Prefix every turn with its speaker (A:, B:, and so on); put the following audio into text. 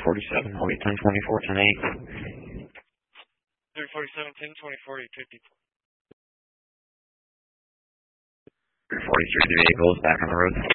A: 347, I'll be 1024 tonight.
B: 347, 1024, 850.
A: 343, the vehicle is back on the road.